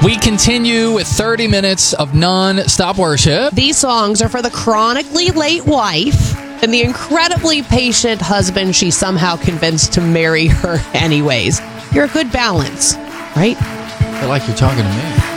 We continue with 30 minutes of non-stop worship. These songs are for the chronically late wife and the incredibly patient husband she somehow convinced to marry her anyways. You're a good balance, right? I feel like you're talking to me.